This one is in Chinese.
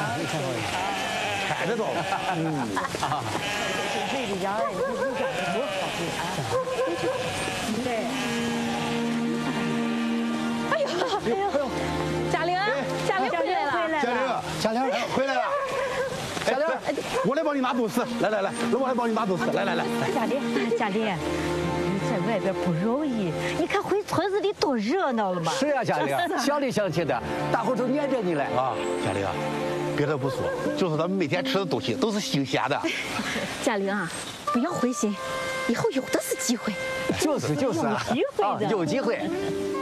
看得到。 这个羊，你养的多好啊！对。哎呦， 贾玲回来了， 嘉玲回来了。嘉玲，我来帮你拿东西。来，我来帮你拿东西。来。 嘉玲，你在外边不容易，你看回村子里多热闹了嘛。 是呀，嘉玲，乡里乡亲的，大伙都念着你来啊。嘉玲，别的不说，就是咱们每天吃的东西都是新鲜的。 贾玲啊，不要灰心，以后有的是机会。 就是有机会的， 有机会。